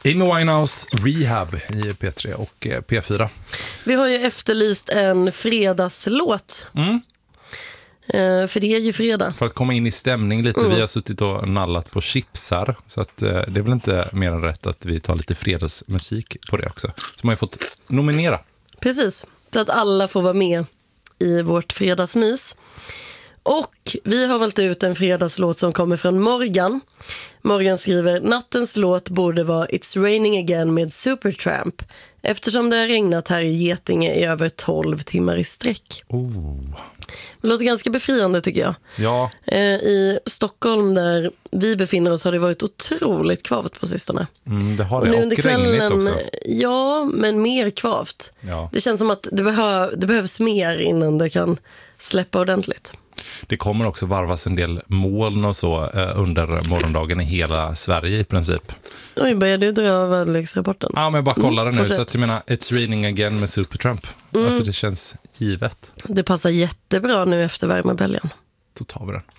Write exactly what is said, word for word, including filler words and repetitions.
Amy Winehouse, Rehab i P tre och P fyra. Vi har ju efterlyst en fredagslåt. Mm. Uh, för det är ju fredag. För att komma in i stämning lite. Mm. Vi har suttit och nallat på chipsar. Så att, uh, det är väl inte mer än rätt att vi tar lite fredagsmusik på det också. Så man har fått nominera. Precis, så att alla får vara med i vårt fredagsmys. Och vi har valt ut en fredagslåt som kommer från Morgan. Morgan skriver: nattens låt borde vara It's Raining Again med Supertramp, eftersom det har regnat här i Getinge i över tolv timmar i sträck. Oh. Det låter ganska befriande tycker jag. Ja. I Stockholm där vi befinner oss har det varit otroligt kvavt på sistone. Mm, det har det. Och, och under kvällen, regnigt också. Ja, men mer kvavt. Ja. Det känns som att det, behö- det behövs mer innan det kan släppa ordentligt. Det kommer också varvas en del moln och så eh, under morgondagen i hela Sverige i princip. Oj, börjar du dra väderleksrapporten? Ja, men jag bara kollar Mm, det nu. fortsätt. Så att jag menar, It's Raining Again med Supertramp. Mm. Alltså det känns givet. Det passar jättebra nu efter värmeböljan. Då tar vi den.